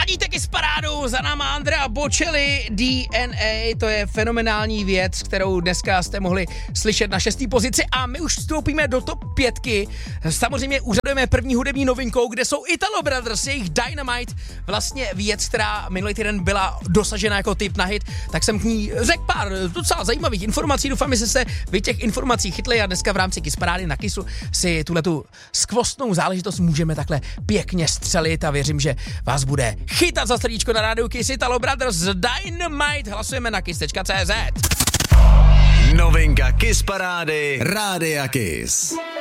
Ladíte Kiss parádu, za náma Andrea Bocelli, DNA, to je fenomenální věc, kterou dneska jste mohli slyšet na 6. pozici a my už vstoupíme do top 5. Samozřejmě úřadujeme první hudební novinkou, kde jsou Italo Brothers, jejich Dynamite, vlastně věc, která minulý týden byla dosažena jako tip na hit, tak jsem k ní řekl pár docela zajímavých informací, doufám, že se vy těch informací chytli a dneska v rámci Kiss parády na Kissu si tuhletu skvostnou záležitost můžeme takhle pěkně střelit a věřím, že vás bude chytat za srdíčko na rádiu Kiss. Italo Brothers Dynamite, hlasujeme na kiss.cz. Novinka Kiss parády Rádia Kiss.